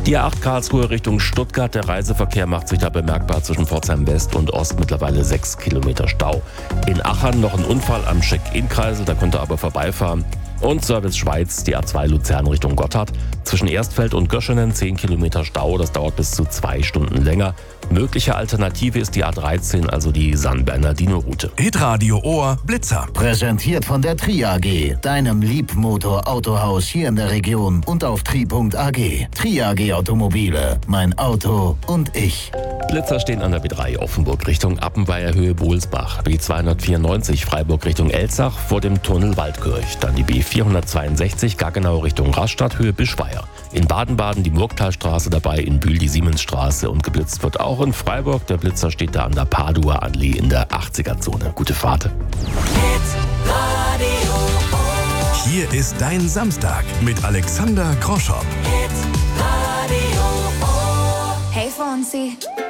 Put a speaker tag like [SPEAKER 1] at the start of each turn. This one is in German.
[SPEAKER 1] Die A8 Karlsruhe Richtung Stuttgart. Der Reiseverkehr macht sich da bemerkbar zwischen Pforzheim West und Ost. Mittlerweile 6 Kilometer Stau. In Achern noch ein Unfall am Check-in-Kreisel, da konnte aber vorbeifahren. Und Service Schweiz, die A2 Luzern Richtung Gotthard. Zwischen Erstfeld und Göschenen 10 Kilometer Stau, das dauert bis zu 2 Stunden länger. Mögliche Alternative ist die A13, also die San Bernardino-Route.
[SPEAKER 2] Hitradio Ohr Blitzer.
[SPEAKER 3] Präsentiert von der Tri AG, deinem Liebmotor-Autohaus hier in der Region und auf tri.ag. Tri AG Automobile, mein Auto und ich.
[SPEAKER 1] Blitzer stehen an der B3 Offenburg Richtung Appenweier Höhe Bohlsbach, B294 Freiburg Richtung Elzach vor dem Tunnel Waldkirch, dann die B462 Gaggenau Richtung Rastatt Höhe Bischweier. In Baden-Baden die Murgtalstraße dabei, in Bühl die Siemensstraße und geblitzt wird auch in Freiburg. Der Blitzer steht da an der Padua-Allee in der 80er-Zone. Gute Fahrt.
[SPEAKER 2] Hier ist dein Samstag mit Alexander Groschopp.
[SPEAKER 4] Hey Fonzie.